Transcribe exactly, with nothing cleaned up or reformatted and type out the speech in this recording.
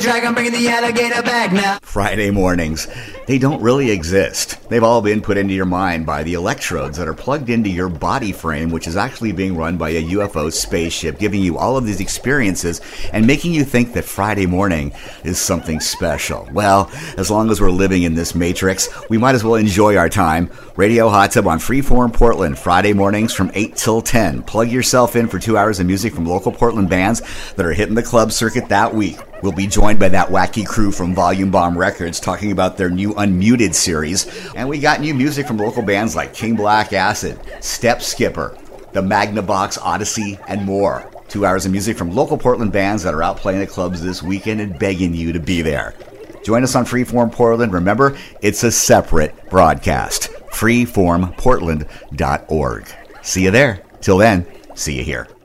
Drag, I'm bringing the alligator back now. Friday mornings, they don't really exist. They've all been put into your mind by the electrodes that are plugged into your body frame, which is actually being run by a U F O spaceship, giving you all of these experiences and making you think that Friday morning is something special. Well, as long as we're living in this matrix, we might as well enjoy our time. Radio Hot Tub on Freeform Portland, Friday mornings from eight till ten. Plug yourself in for two hours of music from local Portland bands that are hitting the club circuit that week. We'll be joined by that wacky crew from Volume Bomb Records talking about their new Unmuted series. And we got new music from local bands like King Black Acid, Step Skipper, the Magnavox Odyssey, and more. Two hours of music from local Portland bands that are out playing the clubs this weekend and begging you to be there. Join us on Freeform Portland. Remember, it's a separate broadcast. freeform portland dot org. See you there. Till then, see you here.